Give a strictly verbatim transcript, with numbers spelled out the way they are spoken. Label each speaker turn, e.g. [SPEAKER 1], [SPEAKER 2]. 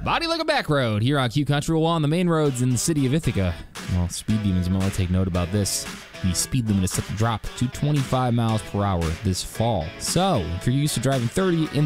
[SPEAKER 1] Body like a back road here on Q Country, while on the main roads in the city of Ithaca. Well, speed demons might want to take note about this. The speed limit is set to drop to twenty-five miles per hour this fall. So, if you're used to driving thirty in